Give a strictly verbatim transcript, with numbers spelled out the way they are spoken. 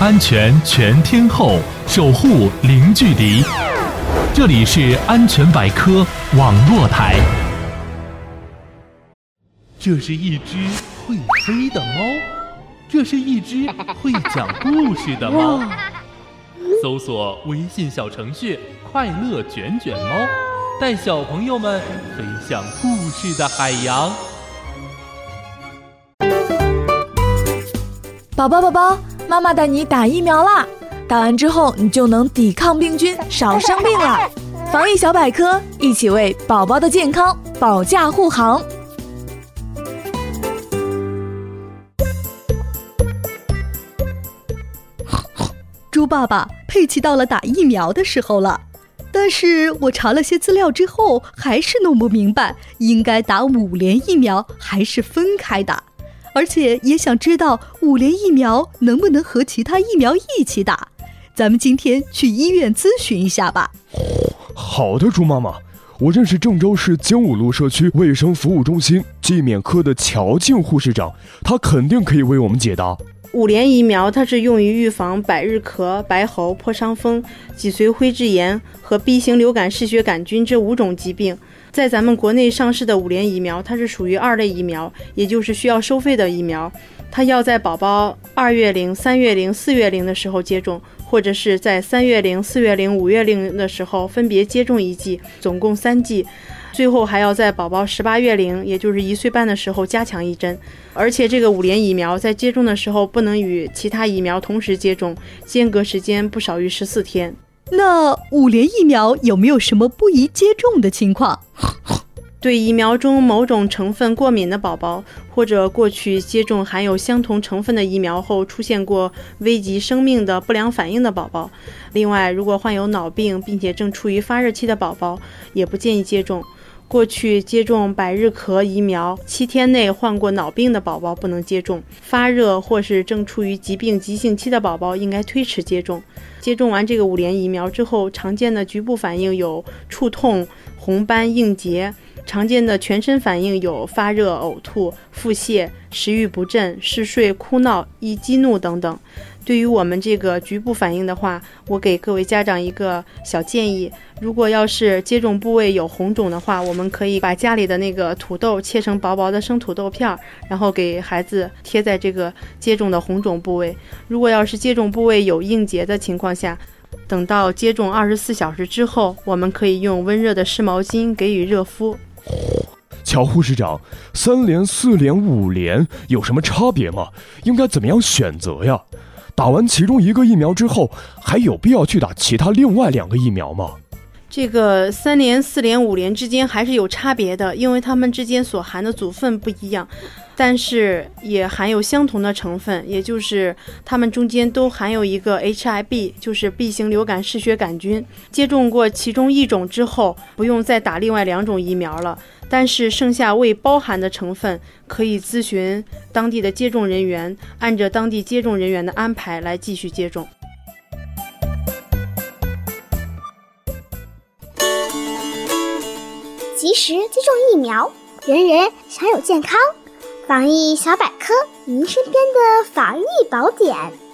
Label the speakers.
Speaker 1: 安全全天候，守护零距离。这里是安全百科网络台。这是一只会飞的猫，这是一只会讲故事的猫。搜索微信小程序快乐卷卷猫，带小朋友们飞向故事的海洋。
Speaker 2: 宝宝宝宝，妈妈带你打疫苗啦！打完之后，你就能抵抗病菌，少生病了。防疫小百科，一起为宝宝的健康保驾护航。
Speaker 3: 猪爸爸，佩奇到了打疫苗的时候了，但是我查了些资料之后，还是弄不明白应该打五联疫苗还是分开打，而且也想知道五联疫苗能不能和其他疫苗一起打。咱们今天去医院咨询一下吧。
Speaker 4: 好的，猪妈妈，我认识郑州市精武路社区卫生服务中心季免科的乔静护士长，他肯定可以为我们解答。
Speaker 5: 五联疫苗它是用于预防百日咳、白喉、破伤风、脊髓灰质炎和 B 型流感嗜血杆菌这五种疾病。在咱们国内上市的五联疫苗，它是属于二类疫苗，也就是需要收费的疫苗。它要在宝宝二月龄、三月龄、四月龄的时候接种，或者是在三月龄、四月龄、五月龄的时候分别接种一剂，总共三剂。最后还要在宝宝十八月龄，也就是一岁半的时候加强一针。而且这个五联疫苗在接种的时候不能与其他疫苗同时接种，间隔时间不少于十四天。
Speaker 3: 那五联疫苗有没有什么不宜接种的情况？
Speaker 5: 对疫苗中某种成分过敏的宝宝，或者过去接种含有相同成分的疫苗后出现过危及生命的不良反应的宝宝，另外如果患有脑病并且正处于发热期的宝宝，也不建议接种。过去接种百日咳疫苗七天内患过脑病的宝宝不能接种，发热或是正处于疾病急性期的宝宝应该推迟接种。接种完这个五联疫苗之后，常见的局部反应有触痛、红斑、硬结，常见的全身反应有发热、呕吐、腹泻、食欲不振、嗜睡、哭闹、易激怒等等。对于我们这个局部反应的话，我给各位家长一个小建议，如果要是接种部位有红肿的话，我们可以把家里的那个土豆切成薄薄的生土豆片，然后给孩子贴在这个接种的红肿部位。如果要是接种部位有硬结的情况下，等到接种二十四小时之后，我们可以用温热的湿毛巾给予热敷。
Speaker 4: 乔护士长，三联、四联、五联有什么差别吗？应该怎么样选择呀？打完其中一个疫苗之后，还有必要去打其他另外两个疫苗吗？
Speaker 5: 这个三联、四联、五联之间还是有差别的，因为它们之间所含的组分不一样，但是也含有相同的成分，也就是它们中间都含有一个 H I V， 就是 B 型流感嗜血杆菌。接种过其中一种之后，不用再打另外两种疫苗了。但是剩下未包含的成分，可以咨询当地的接种人员，按着当地接种人员的安排来继续接种。
Speaker 6: 及时接种疫苗，人人享有健康。防疫小百科，您身边的防疫宝典。